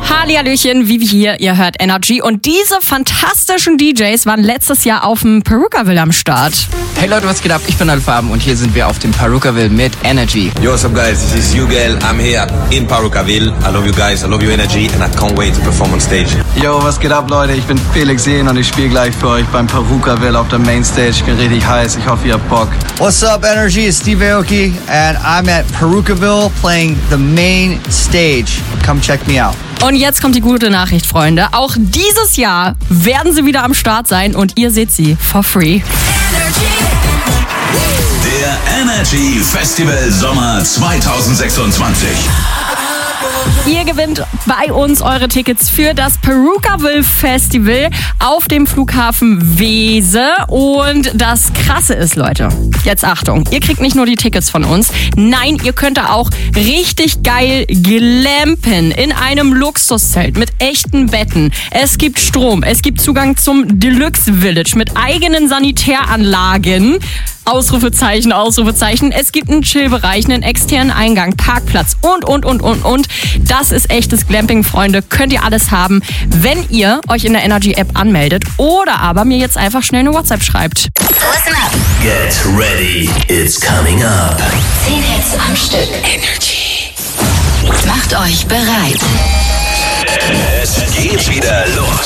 Hallihallöchen, Vivi hier, ihr hört Energy und diese fantastischen DJs waren letztes Jahr auf dem Perukaville am Start. Hey Leute, was geht ab? Ich bin Alfarben und hier sind wir auf dem Perukaville mit Energy. Yo, what's up guys? This is Ugel. I'm here in Perukaville. I love you guys, I love your energy and I can't wait to perform on stage. Yo, was geht ab Leute? Ich bin Felix Sehn und ich spiele gleich für euch beim Perukaville auf der Mainstage. Ich bin richtig heiß, ich hoffe ihr habt Bock. What's up Energy? It's Steve Aoki and I'm at Perukaville playing the main stage. Come check me out. Und jetzt kommt die gute Nachricht, Freunde. Auch dieses Jahr werden sie wieder am Start sein und ihr seht sie for free. Der Energy Festival Sommer 2026. Ihr gewinnt bei uns eure Tickets für das Perukaville Festival auf dem Flughafen Wese. Und das Krasse ist, Leute, jetzt Achtung, ihr kriegt nicht nur die Tickets von uns, nein, ihr könnt da auch richtig geil glampen in einem Luxuszelt mit echten Betten. Es gibt Strom, es gibt Zugang zum Deluxe Village mit eigenen Sanitäranlagen. Ausrufezeichen, Ausrufezeichen. Es gibt einen Chillbereich, einen externen Eingang, Parkplatz und. Das ist echtes Glamping, Freunde. Könnt ihr alles haben, wenn ihr euch in der Energy-App anmeldet oder aber mir jetzt einfach schnell eine WhatsApp schreibt. Listen up. Get ready, it's coming up. 10 Hits am Stück. Energy. Macht euch bereit. Es geht wieder los.